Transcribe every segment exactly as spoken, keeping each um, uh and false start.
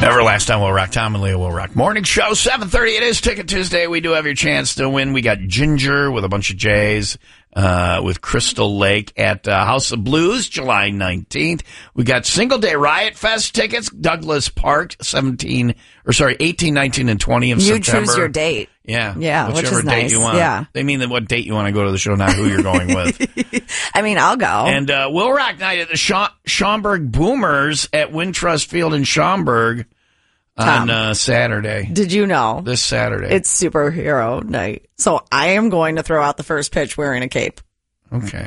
Never last time we'll rock. Tom and Leah will rock. Morning show, seven thirty. It is Ticket Tuesday. We do have your chance to win. We got Ginger with a bunch of J's uh, with Crystal Lake at uh, House of Blues, July nineteenth. We got Single Day Riot Fest tickets, Douglas Park, seventeen or sorry, eighteen, nineteen, and twenty of you September. You choose your date. Yeah, yeah, whichever which is date nice. you want. Yeah. They mean that what date you want to go to the show, not who you're going with. I mean, I'll go. And uh, Will Rock Night at the Scha- Schaumburg Boomers at Wintrust Field in Schaumburg on uh, Saturday. Did you know? This Saturday. It's superhero night. So I am going to throw out the first pitch wearing a cape. Okay.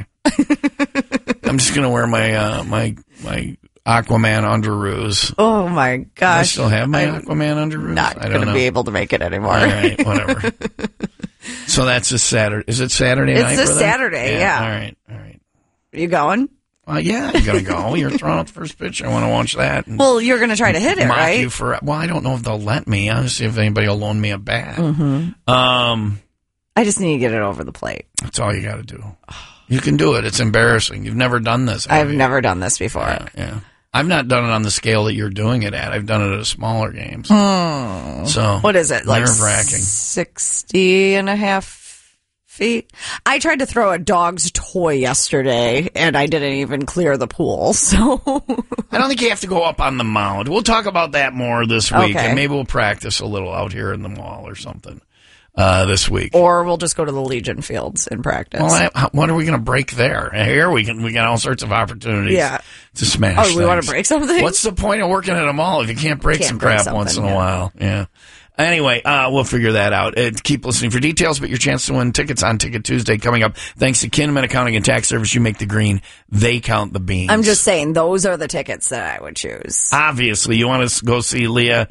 I'm just going to wear my uh, my my Aquaman underoos. Oh, my gosh. I still have my I'm Aquaman underoos? Not going to be able to make it anymore. All right, whatever. So that's a Saturday. Is it Saturday it's night? It's a for Saturday, yeah. yeah. All right, all right. Are you going? Uh, yeah, I'm going to go. You're throwing out the first pitch. I want to watch that. Well, you're going to try to hit it, mock right? You for, well, I don't know if they'll let me. I'll see if anybody will loan me a bat. Mm-hmm. Um, I just need to get it over the plate. That's all you got to do. You can do it. It's embarrassing. You've never done this. I've you? never done this before. Yeah, yeah. I've not done it on the scale that you're doing it at. I've done it at smaller games. Mm. So what is it? Like nerve-wracking. sixty and a half feet? I tried to throw a dog's toy yesterday, and I didn't even clear the pool. So I don't think you have to go up on the mound. We'll talk about that more this week, okay. and maybe we'll practice a little out here in the mall or something uh, this week. Or we'll just go to the Legion Fields and practice. Well, I, what are we going to break there? Here we can we got all sorts of opportunities yeah. to smash. Oh, we things. want to break something? What's the point of working at a mall if you can't break can't some break crap once in a yeah. while? Yeah. Anyway, uh, we'll figure that out. Uh, keep listening for details, but your chance to win tickets on Ticket Tuesday coming up. Thanks to Kinnaman Accounting and Tax Service. You make the green. They count the beans. I'm just saying, those are the tickets that I would choose. Obviously, you want to go see Leah,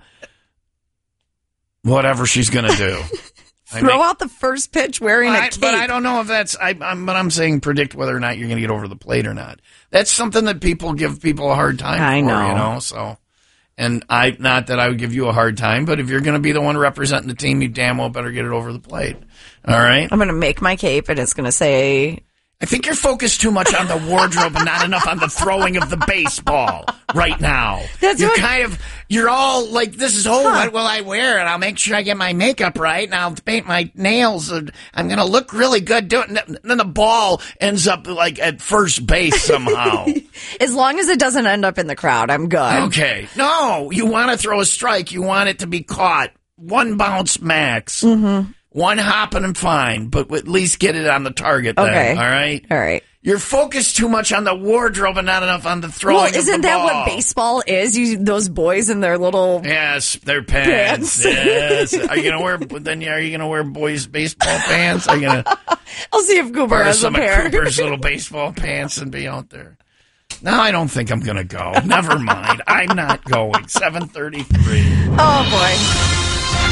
whatever she's going to do. Throw out the first pitch wearing I, a cape. But I don't know if that's, I, I'm, but I'm saying predict whether or not you're going to get over the plate or not. That's something that people give people a hard time I for, know. you know, so. And I, not that I would give you a hard time, but if you're going to be the one representing the team, you damn well better get it over the plate. All right? I'm going to make my cape, and it's going to say... I think you're focused too much on the wardrobe and not enough on the throwing of the baseball right now. That's you're what... kind of, you're all like, this is, oh, huh. what will I wear? And I'll make sure I get my makeup right, and I'll paint my nails, and I'm going to look really good doing it. And then the ball ends up, like, at first base somehow. As long as it doesn't end up in the crowd, I'm good. Okay. No, you want to throw a strike. You want it to be caught. One bounce max. Mm-hmm. One hopping and fine, but at least get it on the target then, okay. all right? All right. You're focused too much on the wardrobe and not enough on the throwing well, of the isn't that ball. what baseball is? You Those boys in their little... Yes, their pants. pants. Yes. Are you going to wear, then are you going to wear boys' baseball pants? Are you going to... I'll see if Cooper has some a pair. of Cooper's little baseball pants and be out there. No, I don't think I'm going to go. Never mind. I'm not going. seven thirty-three. Oh, boy.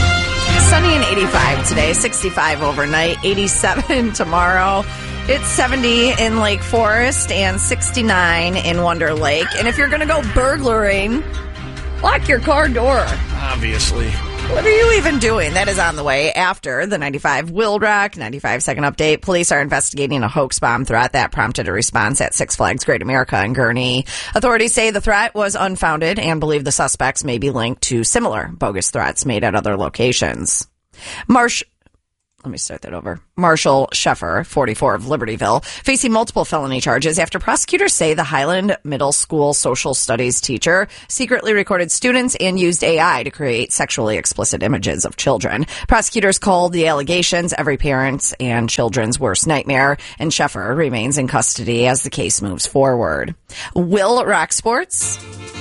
Sunny and eighty-five today, sixty-five overnight, eighty-seven tomorrow. It's seventy in Lake Forest and sixty-nine in Wonder Lake. And if you're going to go burglaring, lock your car door. Obviously. What are you even doing? That is on the way after the ninety-five Will Rock, ninety-five second update. Police are investigating a hoax bomb threat that prompted a response at Six Flags Great America in Gurnee. Authorities say the threat was unfounded and believe the suspects may be linked to similar bogus threats made at other locations. Marsh... Let me start that over. Marshall Sheffer, forty-four, of Libertyville, facing multiple felony charges after prosecutors say the Highland Middle School social studies teacher secretly recorded students and used A I to create sexually explicit images of children. Prosecutors called the allegations every parent's and children's worst nightmare, and Sheffer remains in custody as the case moves forward. Will Rock Sports...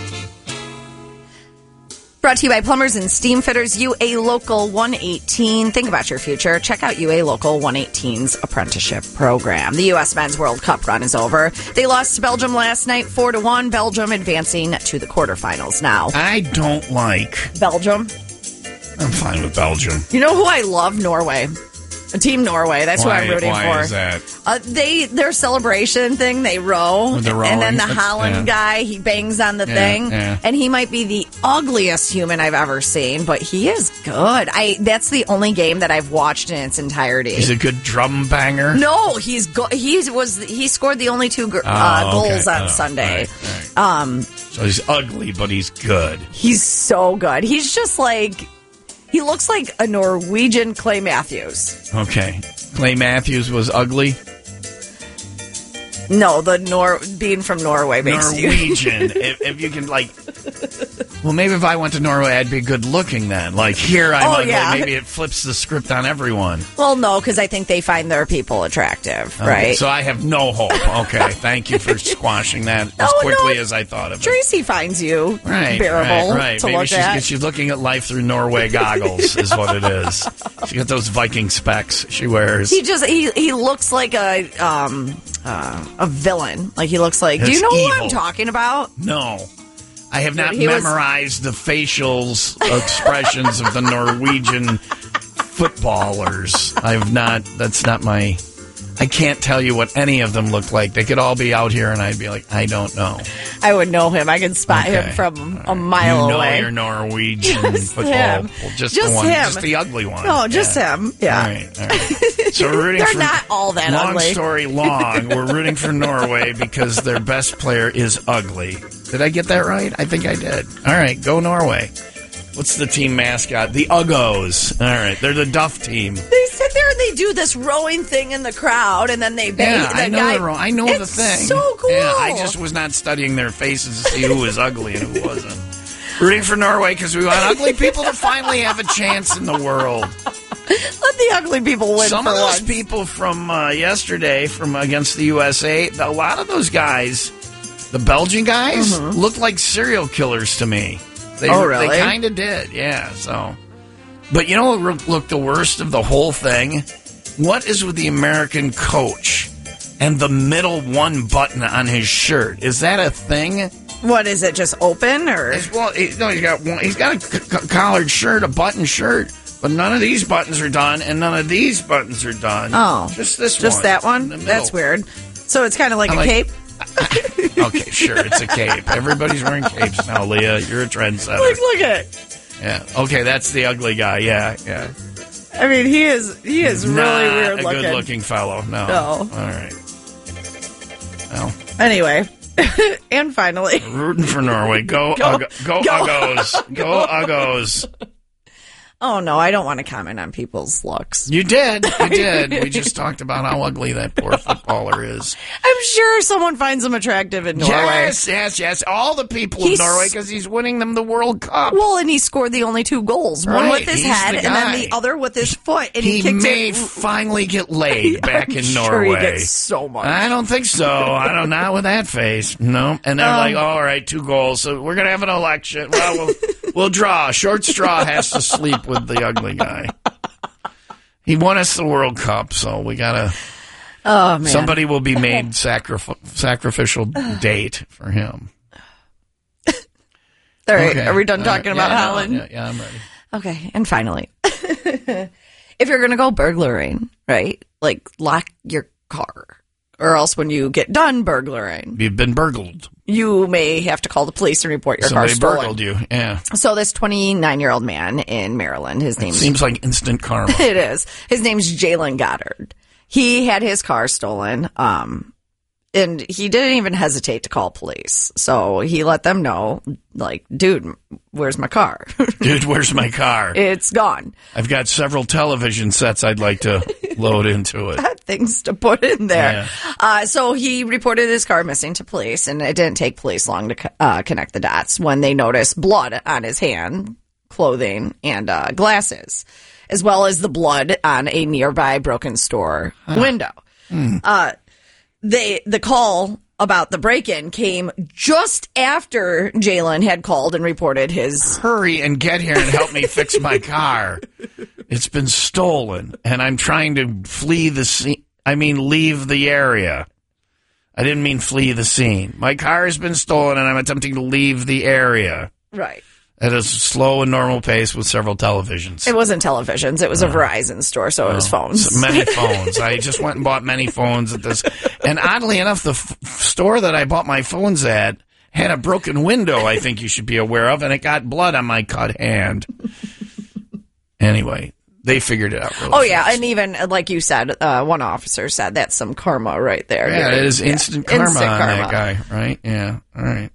Brought to you by Plumbers and Steam Fitters, U A Local one eighteen. Think about your future. Check out U A Local one eighteen's apprenticeship program. The U S Men's World Cup run is over. They lost to Belgium last night, four to one. Belgium advancing to the quarterfinals now. I don't like... Belgium? I'm fine with Belgium. You know who I love? Norway. Team Norway. That's Why, who I'm rooting why for. is that? Uh, they their celebration thing, they row, With the and then rowing? the That's- Holland yeah. guy, he bangs on the Yeah, thing, yeah. and he might be the ugliest human I've ever seen, but he is good. I that's the only game that I've watched in its entirety. He's a good drum banger. No, he's go- he was he scored the only two gr- uh, Oh, okay. goals on Oh, Sunday. right, right. Um, So he's ugly, but he's good. he's so good. He's just like he looks like a Norwegian Clay Matthews. Okay. Clay Matthews was ugly. No, the Nor being from Norway makes you. Norwegian. if, if you can, like, well, maybe if I went to Norway, I'd be good looking then. Like here, I'm Oh, ugly. yeah. Maybe it flips the script on everyone. Well, no, because I think they find their people attractive, Okay, right? So I have no hope. Okay. Thank you for squashing that as No, quickly no. as I thought of it. Tracy finds you Right, bearable right, right. to Maybe look she's, at. she's looking at life through Norway goggles, is what it is. She got those Viking specs she wears. He just he he looks like a um uh, a villain. Like he looks like. Do you It's know who evil. I'm talking about? No. I have not He was- memorized the facials expressions of the Norwegian footballers. I've not, that's not my, I can't tell you what any of them look like. They could all be out here and I'd be like, I don't know. I would know him. I can spot Okay. him from a mile You know away. you're Norwegian Just football. him. Well, just, Just the one, him. just the ugly one. No, just Yeah. him. Yeah. All right, all right. So we're rooting They're for, not all that long ugly. story long, we're rooting for Norway because their best player is ugly. Did I get that right? I think I did. All right, go Norway. What's the team mascot? The Uggos. All right, they're the Duff team. They sit there and they do this rowing thing in the crowd, and then they bang. Yeah, the I know guy, the ro- I know the it's thing. So cool. Yeah, I just was not studying their faces to see who was ugly and who wasn't. Rooting for Norway because we want ugly people to finally have a chance in the world. Let the ugly people win Some for of those once. people from uh, yesterday, from against the U S A, a lot of those guys, the Belgian guys, looked like serial killers to me. They, Oh, really? They kind of did, yeah. So, but you know what looked the worst of the whole thing? What is with the American coach and the middle one button on his shirt? Is that a thing? What is it? Just open or? It's, well, he, no, he's got one, he's got a c- c- collared shirt, a button shirt, but none of these buttons are done, and none of these buttons are done. Oh, just this Just one, that in one? the middle. That's weird. So it's kind of like I a like- cape. Okay, sure, it's a cape. Everybody's wearing capes now, Leah. You're a trendsetter. Look, look at it. Yeah. Okay, that's the ugly guy. Yeah, yeah. I mean, he is he is really Not weird a looking. good-looking fellow. No. No. All right. Well, Anyway, and finally, rooting for Norway. Go, Go- Ugg- go, go- Uggos. Go, Uggos. oh no, I don't want to comment on people's looks. You did. You did. We just talked about how ugly that poor footballer is. I'm sure someone finds him attractive in Norway. Yes, yes, yes. All the people He's- of Norway because he's winning them the World Cup. Well, and he scored the only two goals. One Right, with his he's head, the and then guy. the other with his foot. And he, He kicked may it. finally get laid back I'm in sure Norway. he gets so much. I don't think so. I don't not with that face. No. And they're Um, like, all right, two goals. So we're gonna have an election. Well, we'll we'll draw. Short straw has to sleep with the ugly guy. He won us the World Cup, so we gotta. Oh man! Somebody will be made sacrif- sacrificial date for him. All right, Okay. are we done All talking right. about yeah, no, Holland? yeah, yeah, I'm ready. Okay, and finally, if you're gonna go burglaring, right? Like lock your car, or else when you get done burglaring, You've been burgled. you may have to call the police and report your So car they stolen. burgled you. Yeah. So this twenty-nine-year-old man in Maryland, his name's Seems like instant karma. it is. His name's Jalen Goddard. He had his car stolen, um, and he didn't even hesitate to call police. So he let them know, like, dude, where's my car? Dude, where's my car? It's gone. I've got several television sets I'd like to load into it. Things to put in there. Yeah. Uh, so he reported his car missing to police, and it didn't take police long to co- uh, connect the dots when they noticed blood on his hand, clothing, and uh, glasses, as well as the blood on a nearby broken store window. Hmm. Uh, they the call about the break-in came just after Jalen had called and reported his. Hurry and get here and help me fix my car. It's been stolen, and I'm trying to flee the scene. I mean, leave the area. I didn't mean flee the scene. My car has been stolen, and I'm attempting to leave the area. Right. at a slow and normal pace with several televisions. It wasn't televisions. It was a Verizon store, so it was phones. So many phones. I just went and bought many phones at this. And oddly enough, the f- store that I bought my phones at had a broken window, I think you should be aware of, and it got blood on my cut hand. Anyway, they figured it out really Oh, fast. yeah, and even, like you said, uh, one officer said that's some karma right there. Yeah, dude. it is instant yeah. karma instant on karma. that guy, right? Yeah, all right.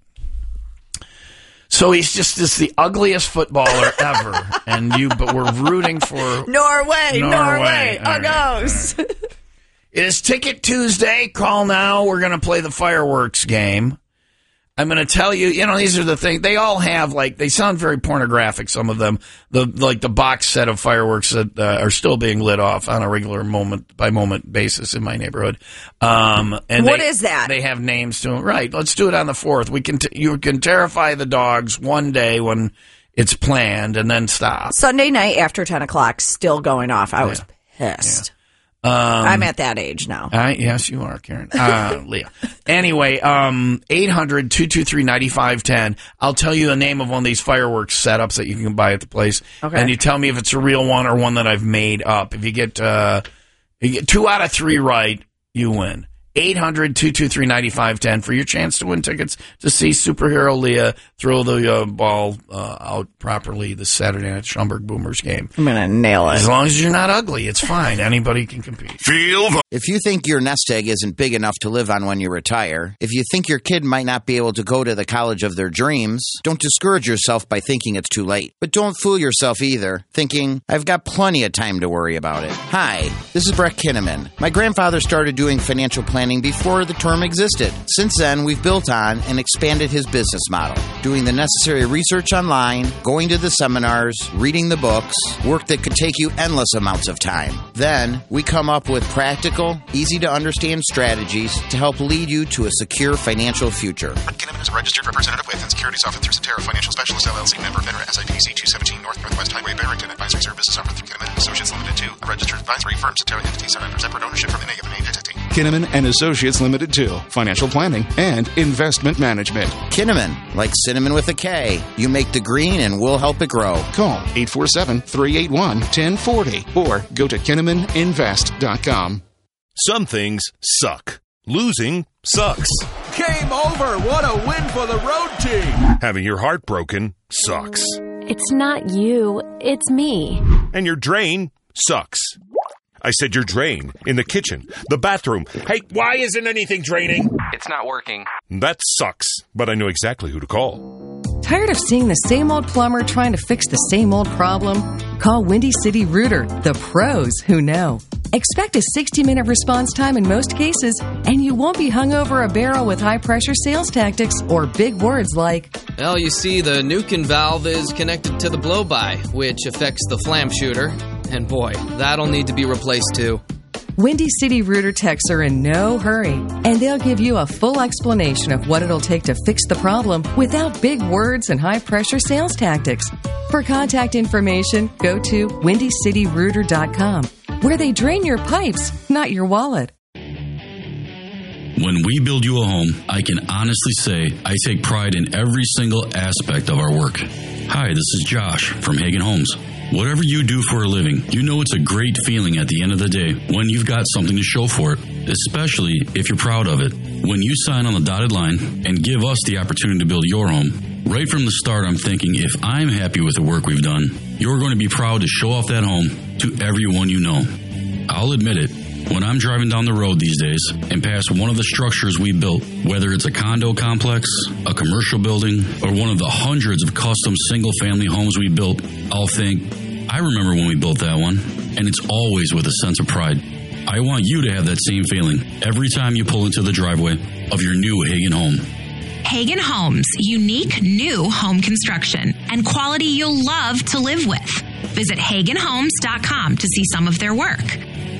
So he's just this the ugliest footballer ever, and you. But we're rooting for Norway, Norway. Norway, All right, Uggos. all right. It is Ticket Tuesday. Call now. We're going to play the fireworks game. I'm going to tell you, you know, these are the things. They all have, like, they sound very pornographic, some of them. The Like the box set of fireworks that uh, are still being lit off on a regular moment-by-moment basis in my neighborhood. Um, and What they, is that? They have names to them. Right. Let's do it on the fourth. We can t- you can terrify the dogs one day when it's planned and then stop. Sunday night after ten o'clock, still going off. I was pissed. Um, I'm at that age now. Uh, yes, you are, Karen. Uh, Leah. Anyway, um, eight hundred, two two three, nine five one zero. I'll tell you the name of one of these fireworks setups that you can buy at the place. Okay. And you tell me if it's a real one or one that I've made up. If you get, uh, you get two out of three right, you win. eight hundred, two two three, nine five one zero for your chance to win tickets to see superhero Leah throw the uh, ball uh, out properly this Saturday night Schaumburg Boomers game. I'm going to nail it. As long as you're not ugly, it's fine. Anybody can compete. Feel the If you think your nest egg isn't big enough to live on when you retire, if you think your kid might not be able to go to the college of their dreams, don't discourage yourself by thinking it's too late. But don't fool yourself either, thinking, I've got plenty of time to worry about it. Hi, this is Brett Kinnaman. My grandfather started doing financial planning before the term existed. Since then, we've built on and expanded his business model, doing the necessary research online, going to the seminars, reading the books, work that could take you endless amounts of time. Then, we come up with practical, easy-to-understand strategies to help lead you to a secure financial future. Kinnaman is a registered representative with and securities offered through Cetera Financial Specialists, L L C, member, FINRA, S I P C two seventeen North Northwest Highway, Barrington. Advisory services offered through Kinnaman and Associates Limited two, a registered advisory firm, Cetera entities are under separate ownership from any given entity. Kinnaman and Associates Limited two, financial planning and investment management. Kinnaman, like cinnamon with a K. You make the green and we'll help it grow. Call eight four seven, three eight one, one zero four zero or go to kinnaman invest dot com. Some things suck. Losing sucks. Game over. What a win for the road team. Having your heart broken sucks. It's not you, it's me. And your drain sucks. I said your drain. In the kitchen. The bathroom. Hey, why isn't anything draining? It's not working. That sucks. But I know exactly who to call. Tired of seeing the same old plumber trying to fix the same old problem? Call Windy City Rooter, the pros who know. Expect a sixty-minute response time in most cases, and you won't be hung over a barrel with high-pressure sales tactics or big words like, Well, you see, the Nukin valve is connected to the blow-by, which affects the flam shooter. And boy, that'll need to be replaced too. Windy City Rooter techs are in no hurry, and they'll give you a full explanation of what it'll take to fix the problem without big words and high-pressure sales tactics. For contact information, go to windy city rooter dot com, where they drain your pipes, not your wallet. When we build you a home, I can honestly say I take pride in every single aspect of our work. Hi, this is Josh from Hagen Homes. Whatever you do for a living, you know it's a great feeling at the end of the day when you've got something to show for it, especially if you're proud of it. When you sign on the dotted line and give us the opportunity to build your home, right from the start I'm thinking if I'm happy with the work we've done, you're going to be proud to show off that home to everyone you know. I'll admit it. When I'm driving down the road these days and pass one of the structures we built, whether it's a condo complex, a commercial building, or one of the hundreds of custom single-family homes we built, I'll think, I remember when we built that one, and it's always with a sense of pride. I want you to have that same feeling every time you pull into the driveway of your new Hagen home. Hagen Homes, unique new home construction and quality you'll love to live with. Visit hagen homes dot com to see some of their work.